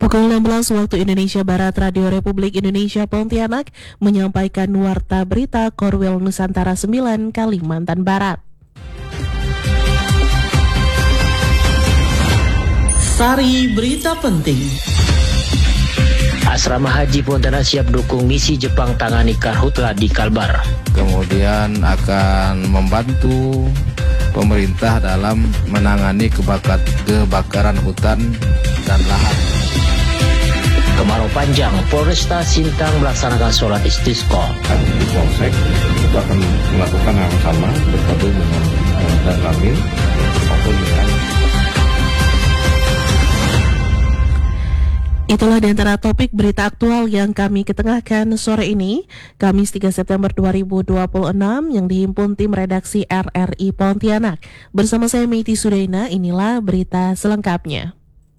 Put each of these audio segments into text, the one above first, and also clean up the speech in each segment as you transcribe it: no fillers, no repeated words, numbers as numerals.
Pukul 16 waktu Indonesia Barat, Radio Republik Indonesia Pontianak menyampaikan warta berita Korwil Nusantara 9 Kalimantan Barat. Sari berita penting. Asrama Haji Pontianak siap dukung misi Jepang tangani karhutla di Kalbar. Kemudian akan membantu pemerintah dalam menangani kebakaran hutan dan lahan. Kemarau panjang, Polresta Sintang melaksanakan sholat istisqa. Di Polsek itu akan melakukan hal yang sama berpadu dengan dan Ramil maupun dengan. Itulah di antara topik berita aktual yang kami ketengahkan sore ini, Kamis 3 September 2026, yang dihimpun tim redaksi RRI Pontianak. Bersama saya Meiti Sudaina, inilah berita selengkapnya.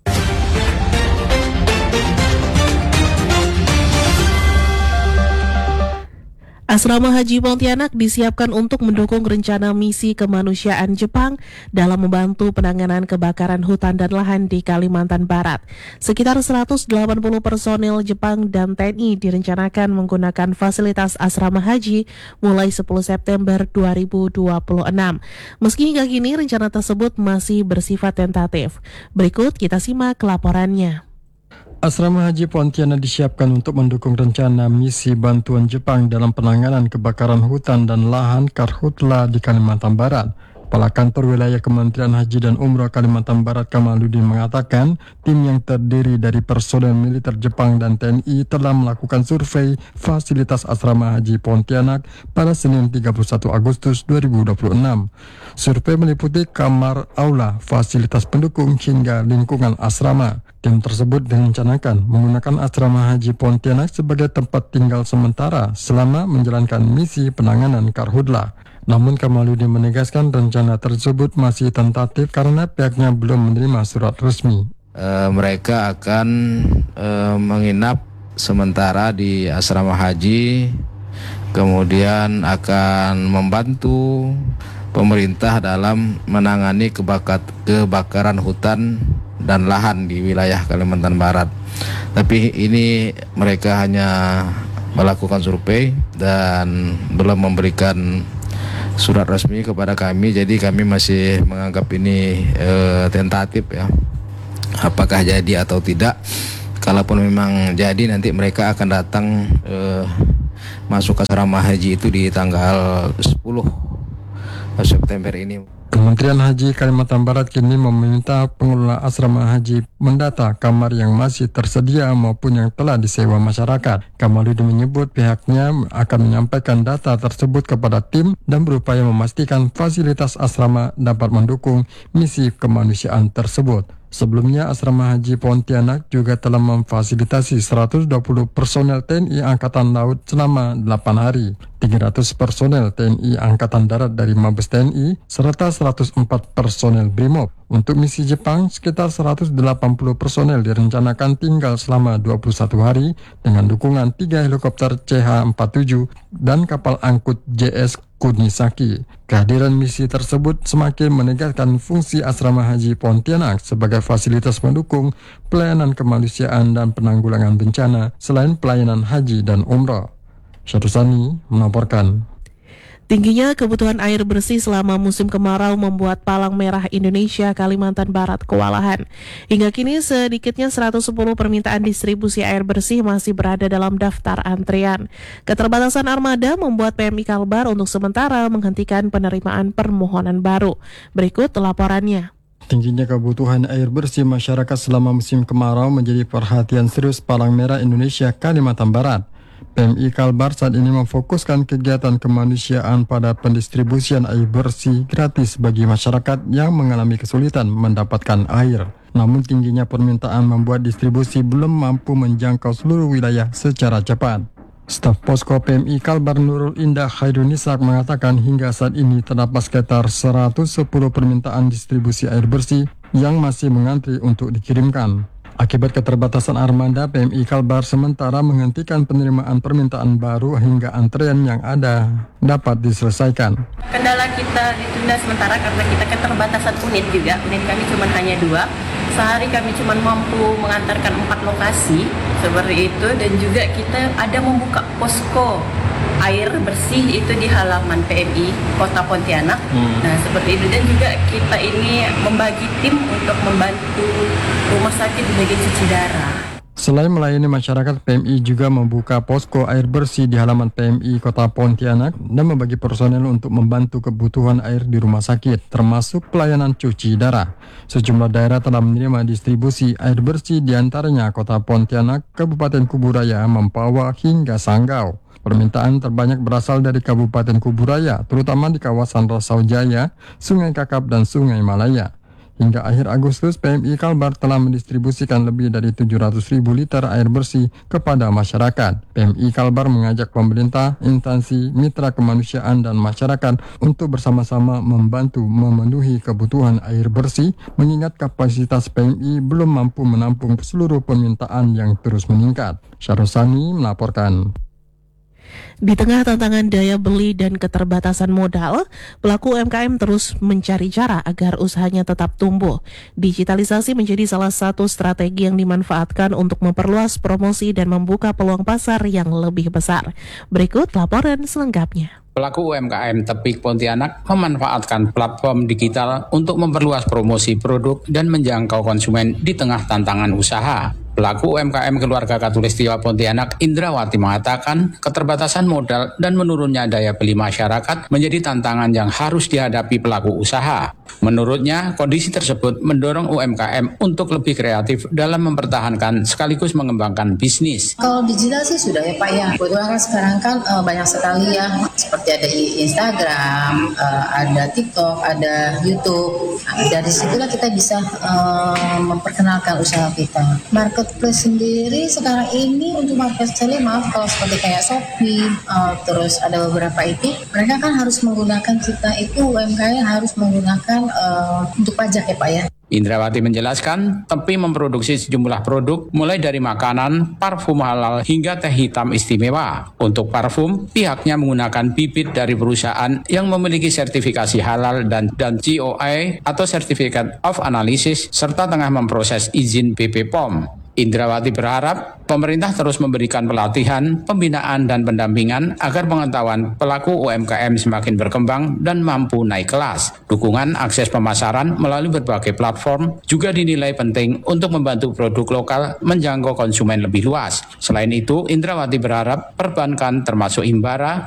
Asrama Haji Pontianak disiapkan untuk mendukung rencana misi kemanusiaan Jepang dalam membantu penanganan kebakaran hutan dan lahan di Kalimantan Barat. Sekitar 180 personil Jepang dan TNI direncanakan menggunakan fasilitas asrama haji mulai 10 September 2026. Meski hingga kini rencana tersebut masih bersifat tentatif. Berikut kita simak laporannya. Asrama Haji Pontianak disiapkan untuk mendukung rencana misi bantuan Jepang dalam penanganan kebakaran hutan dan lahan karhutla di Kalimantan Barat. Kepala Kantor Wilayah Kementerian Haji dan Umrah Kalimantan Barat Kamaluddin mengatakan tim yang terdiri dari personel militer Jepang dan TNI telah melakukan survei fasilitas Asrama Haji Pontianak pada Senin 31 Agustus 2026. Survei meliputi kamar aula, fasilitas pendukung hingga lingkungan asrama. Tim tersebut direncanakan menggunakan Asrama Haji Pontianak sebagai tempat tinggal sementara selama menjalankan misi penanganan karhutla. Namun Kamaluddin menegaskan rencana tersebut masih tentatif karena pihaknya belum menerima surat resmi. Mereka akan menginap sementara di asrama haji, kemudian akan membantu pemerintah dalam menangani kebakaran hutan dan lahan di wilayah Kalimantan Barat. Tapi ini mereka hanya melakukan survei dan belum memberikan surat resmi kepada kami, jadi kami masih menganggap ini tentatif ya. Apakah jadi atau tidak? Kalaupun memang jadi, nanti mereka akan datang masuk ke asrama haji itu di tanggal 10 September ini. Kementerian Haji Kalimantan Barat kini meminta pengelola asrama haji mendata kamar yang masih tersedia maupun yang telah disewa masyarakat. Kamaluddin menyebut pihaknya akan menyampaikan data tersebut kepada tim dan berupaya memastikan fasilitas asrama dapat mendukung misi kemanusiaan tersebut. Sebelumnya, Asrama Haji Pontianak juga telah memfasilitasi 120 personel TNI Angkatan Laut selama 8 hari, 300 personel TNI Angkatan Darat dari Mabes TNI, serta 104 personel BRIMOB. Untuk misi Jepang, sekitar 180 personel direncanakan tinggal selama 21 hari dengan dukungan 3 helikopter CH-47 dan kapal angkut JS Kunisaki. Kehadiran misi tersebut semakin menegaskan fungsi Asrama Haji Pontianak sebagai fasilitas pendukung pelayanan kemanusiaan dan penanggulangan bencana selain pelayanan haji dan umrah. Syarusani melaporkan. Tingginya kebutuhan air bersih selama musim kemarau membuat Palang Merah Indonesia Kalimantan Barat kewalahan. Hingga kini sedikitnya 110 permintaan distribusi air bersih masih berada dalam daftar antrian. Keterbatasan armada membuat PMI Kalbar untuk sementara menghentikan penerimaan permohonan baru. Berikut laporannya. Tingginya kebutuhan air bersih masyarakat selama musim kemarau menjadi perhatian serius Palang Merah Indonesia Kalimantan Barat. PMI Kalbar saat ini memfokuskan kegiatan kemanusiaan pada pendistribusian air bersih gratis bagi masyarakat yang mengalami kesulitan mendapatkan air. Namun tingginya permintaan membuat distribusi belum mampu menjangkau seluruh wilayah secara cepat. Staf Posko PMI Kalbar Nurul Indah Khairunisak mengatakan hingga saat ini terdapat sekitar 110 permintaan distribusi air bersih yang masih mengantri untuk dikirimkan. Akibat keterbatasan armada, PMI Kalbar sementara menghentikan penerimaan permintaan baru hingga antrean yang ada dapat diselesaikan. Kendala kita ditunda sementara karena kita keterbatasan unit juga. Unit kami cuma hanya 2, sehari kami cuma mampu mengantarkan 4 lokasi seperti itu, dan juga kita ada membuka posko air bersih itu di halaman PMI Kota Pontianak. Nah seperti itu, dan juga kita ini membagi tim untuk membantu rumah sakit di bagian cuci darah. Selain melayani masyarakat, PMI juga membuka posko air bersih di halaman PMI Kota Pontianak dan membagi personel untuk membantu kebutuhan air di rumah sakit, termasuk pelayanan cuci darah. Sejumlah daerah telah menerima distribusi air bersih, diantaranya Kota Pontianak, Kabupaten Kuburaya, Mempawah, hingga Sanggau. Permintaan terbanyak berasal dari Kabupaten Kuburaya, terutama di kawasan Rasau Jaya, Sungai Kakap, dan Sungai Malaya. Hingga akhir Agustus, PMI Kalbar telah mendistribusikan lebih dari 700.000 liter air bersih kepada masyarakat. PMI Kalbar mengajak pemerintah, instansi, mitra kemanusiaan, dan masyarakat untuk bersama-sama membantu memenuhi kebutuhan air bersih, mengingat kapasitas PMI belum mampu menampung seluruh permintaan yang terus meningkat. Syarosani melaporkan. Di tengah tantangan daya beli dan keterbatasan modal, pelaku UMKM terus mencari cara agar usahanya tetap tumbuh. Digitalisasi menjadi salah satu strategi yang dimanfaatkan untuk memperluas promosi dan membuka peluang pasar yang lebih besar. Berikut laporan selengkapnya. Pelaku UMKM Tepik Pontianak memanfaatkan platform digital untuk memperluas promosi produk dan menjangkau konsumen di tengah tantangan usaha. Pelaku UMKM Keluarga Katulistiwa Pontianak, Indrawati, mengatakan keterbatasan modal dan menurunnya daya beli masyarakat menjadi tantangan yang harus dihadapi pelaku usaha. Menurutnya, kondisi tersebut mendorong UMKM untuk lebih kreatif dalam mempertahankan sekaligus mengembangkan bisnis. Kalau digital sih sudah ya Pak ya. Kebetulan kan sekarang kan banyak sekali ya, seperti ada Instagram, ada TikTok, ada YouTube. Dari situlah kita bisa memperkenalkan usaha kita. Marketplace sendiri sekarang ini untuk marketplace, maaf kalau seperti kayak Shopee, terus ada beberapa itu, mereka kan harus menggunakan kita itu UMKM harus menggunakan untuk pajak ya Pak ya. Indrawati menjelaskan, Tepi memproduksi sejumlah produk mulai dari makanan, parfum halal hingga teh hitam istimewa. Untuk parfum, pihaknya menggunakan bibit dari perusahaan yang memiliki sertifikasi halal dan GOA atau Certificate of Analysis serta tengah memproses izin BPOM. Indrawati berharap pemerintah terus memberikan pelatihan, pembinaan, dan pendampingan agar pengetahuan pelaku UMKM semakin berkembang dan mampu naik kelas. Dukungan akses pemasaran melalui berbagai platform juga dinilai penting untuk membantu produk lokal menjangkau konsumen lebih luas. Selain itu, Indrawati berharap perbankan termasuk Himbara